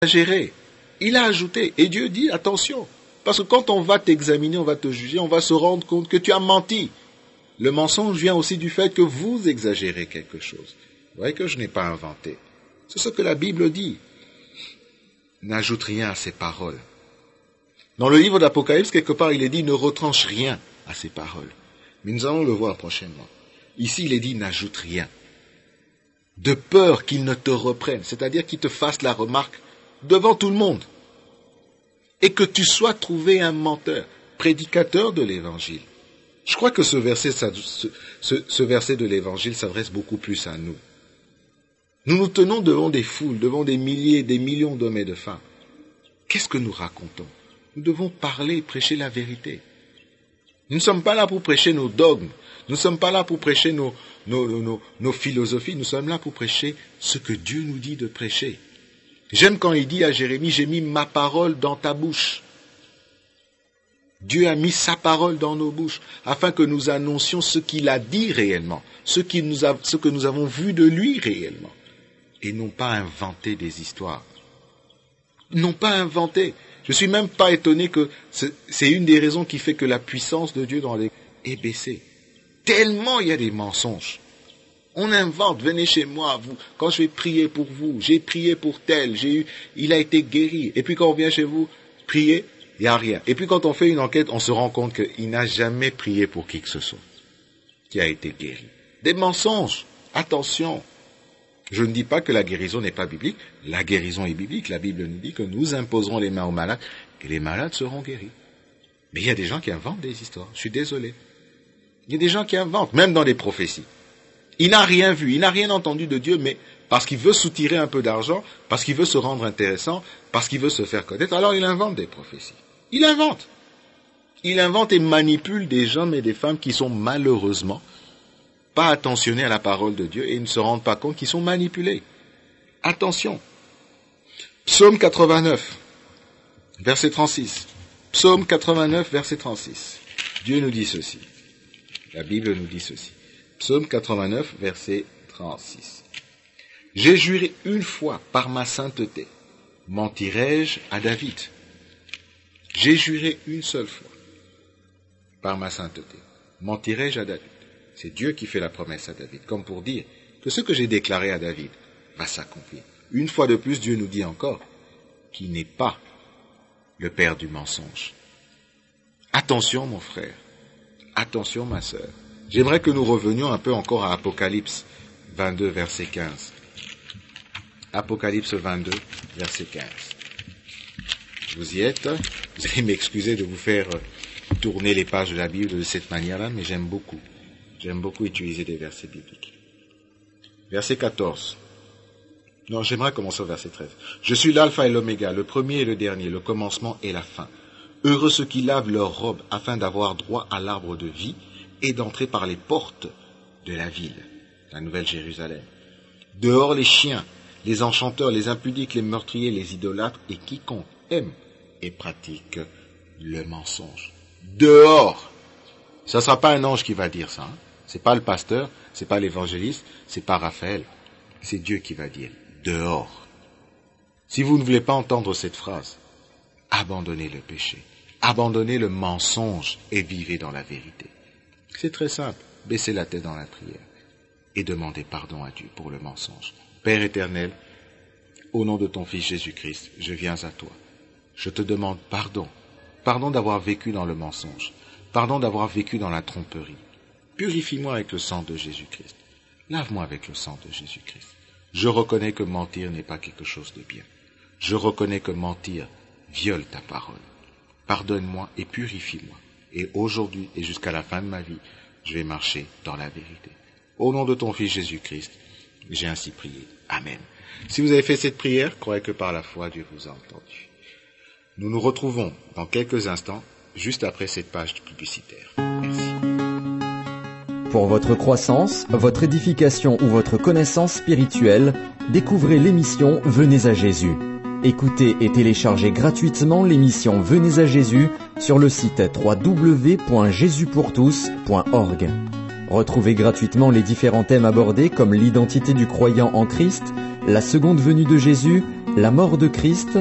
exagéré. Il a ajouté, et Dieu dit, attention, parce que quand on va t'examiner, on va te juger, on va se rendre compte que tu as menti. Le mensonge vient aussi du fait que vous exagérez quelque chose. Vous voyez que je n'ai pas inventé. C'est ce que la Bible dit. N'ajoute rien à ses paroles. Dans le livre d'Apocalypse, quelque part, il est dit, ne retranche rien à ses paroles. Mais nous allons le voir prochainement. Ici, il est dit, n'ajoute rien. De peur qu'il ne te reprenne, c'est-à-dire qu'il te fasse la remarque devant tout le monde. Et que tu sois trouvé un menteur, prédicateur de l'Évangile. Je crois que ce verset de l'Évangile s'adresse beaucoup plus à nous. Nous nous tenons devant des foules, devant des milliers, des millions d'hommes et de femmes. Qu'est-ce que nous racontons? Nous devons parler, prêcher la vérité. Nous ne sommes pas là pour prêcher nos dogmes. Nous ne sommes pas là pour prêcher nos philosophies. Nous sommes là pour prêcher ce que Dieu nous dit de prêcher. J'aime quand il dit à Jérémie, j'ai mis ma parole dans ta bouche. Dieu a mis sa parole dans nos bouches, afin que nous annoncions ce qu'il a dit réellement, ce que nous avons vu de lui réellement, et non pas inventer des histoires. Non pas inventer. Je suis même pas étonné que c'est une des raisons qui fait que la puissance de Dieu dans les est baissée. Tellement il y a des mensonges. On invente, venez chez moi, vous, quand je vais prier pour vous, j'ai prié pour tel, il a été guéri. Et puis quand on vient chez vous, prier, il n'y a rien. Et puis quand on fait une enquête, on se rend compte qu'il n'a jamais prié pour qui que ce soit, qui a été guéri. Des mensonges, attention. Je ne dis pas que la guérison n'est pas biblique, la guérison est biblique. La Bible nous dit que nous imposerons les mains aux malades et les malades seront guéris. Mais il y a des gens qui inventent des histoires, je suis désolé. Il y a des gens qui inventent, même dans les prophéties. Il n'a rien vu, il n'a rien entendu de Dieu, mais parce qu'il veut soutirer un peu d'argent, parce qu'il veut se rendre intéressant, parce qu'il veut se faire connaître, alors il invente des prophéties. Il invente. Il invente et manipule des hommes et des femmes qui sont malheureusement pas attentionnés à la parole de Dieu et ne se rendent pas compte qu'ils sont manipulés. Attention. Psaume 89, verset 36. Psaume 89, verset 36. Dieu nous dit ceci. La Bible nous dit ceci. Psaume 89, verset 36. J'ai juré une fois par ma sainteté, mentirai-je à David? J'ai juré une seule fois par ma sainteté, mentirai-je à David? C'est Dieu qui fait la promesse à David, comme pour dire que ce que j'ai déclaré à David va s'accomplir. Une fois de plus, Dieu nous dit encore qu'il n'est pas le père du mensonge. Attention mon frère, attention ma sœur. J'aimerais que nous revenions un peu encore à Apocalypse 22, verset 15. Apocalypse 22, verset 15. Vous y êtes? Vous allez m'excuser de vous faire tourner les pages de la Bible de cette manière-là, mais j'aime beaucoup. J'aime beaucoup utiliser des versets bibliques. Verset 14. Non, j'aimerais commencer au verset 13. Je suis l'alpha et l'oméga, le premier et le dernier, le commencement et la fin. Heureux ceux qui lavent leurs robes afin d'avoir droit à l'arbre de vie et d'entrer par les portes de la ville, la nouvelle Jérusalem. Dehors les chiens, les enchanteurs, les impudiques, les meurtriers, les idolâtres et quiconque aime et pratique le mensonge. Dehors. Ça ne sera pas un ange qui va dire ça. C'est pas le pasteur, c'est pas l'évangéliste, c'est pas Raphaël. C'est Dieu qui va dire dehors. Si vous ne voulez pas entendre cette phrase, abandonnez le péché, abandonnez le mensonge et vivez dans la vérité. C'est très simple. Baissez la tête dans la prière et demandez pardon à Dieu pour le mensonge. Père éternel, au nom de ton Fils Jésus-Christ, je viens à toi. Je te demande pardon. Pardon d'avoir vécu dans le mensonge. Pardon d'avoir vécu dans la tromperie. Purifie-moi avec le sang de Jésus-Christ. Lave-moi avec le sang de Jésus-Christ. Je reconnais que mentir n'est pas quelque chose de bien. Je reconnais que mentir viole ta parole. Pardonne-moi et purifie-moi. Et aujourd'hui et jusqu'à la fin de ma vie, je vais marcher dans la vérité. Au nom de ton Fils Jésus-Christ, j'ai ainsi prié. Amen. Si vous avez fait cette prière, croyez que par la foi, Dieu vous a entendu. Nous nous retrouvons dans quelques instants, juste après cette page publicitaire. Merci. Pour votre croissance, votre édification ou votre connaissance spirituelle, découvrez l'émission Venez à Jésus. Écoutez et téléchargez gratuitement l'émission Venez à Jésus sur le site www.jesuspourtous.org. Retrouvez gratuitement les différents thèmes abordés comme l'identité du croyant en Christ, la seconde venue de Jésus La mort de Christ